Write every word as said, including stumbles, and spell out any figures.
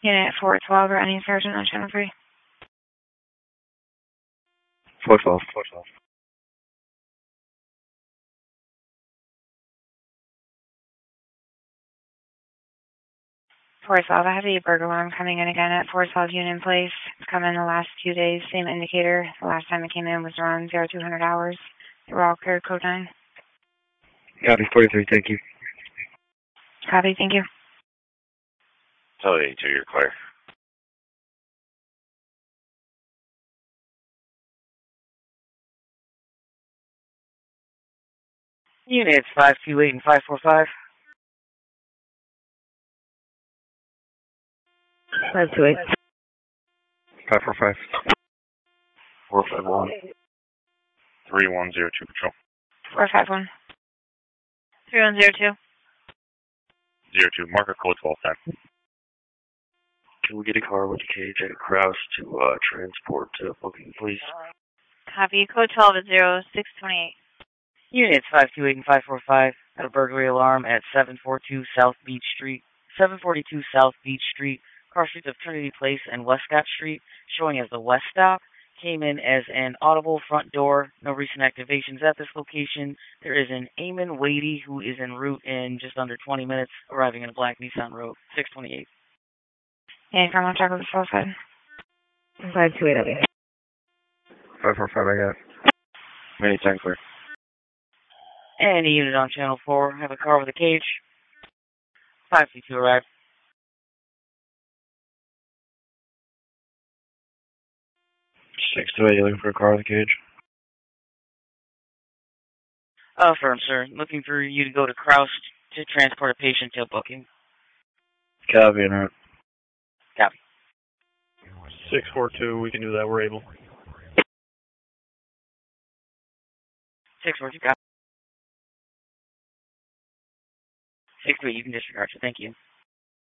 Unit four twelve, running sergeant on channel three. four twelve. four twelve. four twelve, I have a burglar alarm coming in again at four twelve Union Place. It's come in the last few days, same indicator. The last time it came in was around zero two hundred hours. We're all clear, code nine. Copy, forty-three, thank you. Copy, thank you. Tell you to you're clear. Units five two eight and five four five. five two eight. five four five. four five one. three one zero two patrol. four five one. three one zero two. zero two, marker code twelve ten. Can we get a car with a cage at Kraus to uh, transport to booking, please? Copy, code twelve at zero six twenty-eight. Units five two eight and five four five had a burglary alarm at seven forty-two South Beach Street. seven forty-two South Beach Street, cross streets of Trinity Place and Westcott Street, showing as the West Stop. Came in as an audible front door. No recent activations at this location. There is an Eamon Wadey who is en route in just under twenty minutes, arriving in a black Nissan Rogue, six twenty-eight. Yeah, come on, check with the south side. five two eight, okay. five four five, I got it. Many time clear. Any unit on channel four, have a car with a cage. five two two arrived. six two eight, you looking for a car with a cage? Uh, firm, sir. Looking for you to go to Kraus to transport a patient till booking. Copy, en route. Copy. six four two, we can do that, we're able. six four two, copy. six two eight, you can disregard, sir. Thank you.